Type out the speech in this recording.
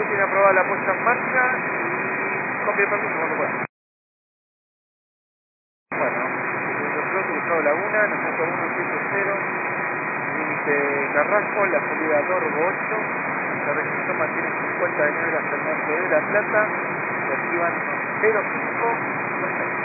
Salud tiene aprobada la puesta en marcha y copia de permiso cuando pueda. Bueno, nosotros Gustavo Laguna, 90170, límite Carrasco, la salida Dorgo 8, la restricción mantiene 50 de enero hasta el norte de La Plata, se activan 0526.